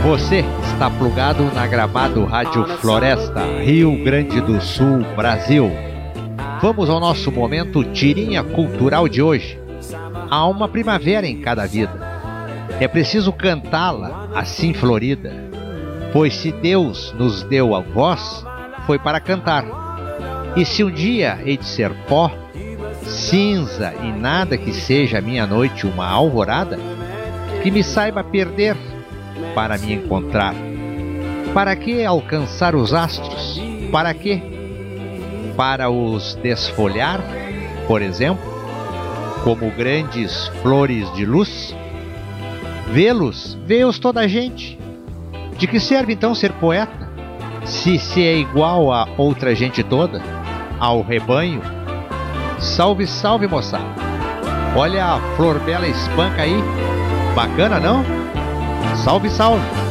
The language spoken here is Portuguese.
Você está plugado na Gravado Rádio Floresta, Rio Grande do Sul, Brasil. Vamos ao nosso momento tirinha cultural de hoje. Há uma primavera em cada vida. É preciso cantá-la assim florida, pois se Deus nos deu a voz, foi para cantar. E se um dia hei de ser pó, cinza e nada que seja a minha noite uma alvorada, que me saiba perder para me encontrar. Para que alcançar os astros? Para quê? Para os desfolhar, por exemplo, como grandes flores de luz? Vê-los, vê-os toda a gente. De que serve então ser poeta, se é igual a outra gente toda, ao rebanho? Salve, salve, moçada! Olha a flor bela espanca aí, bacana não? Salve, salve!